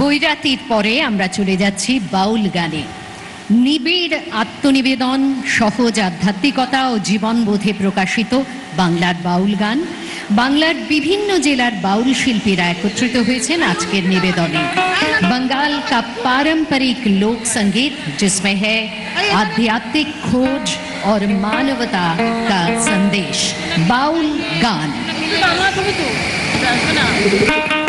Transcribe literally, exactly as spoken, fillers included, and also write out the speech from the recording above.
বৈরাতির পরে আমরা চলে যাচ্ছি বাউল গানে। নিবিড় আত্মনিবেদন, সহজ আধ্যাত্মিকতা ও জীবনবোধে প্রকাশিত বাংলার বাউল গান। বাংলার বিভিন্ন জেলার বাউল শিল্পীরা একত্রিত হয়েছেন আজকের নিবেদনে। बंगाल का पारंपरिक लोक संगीत जिसमें है आध्यात्मिक खोज और मानवता का संदेश। बाउल गान।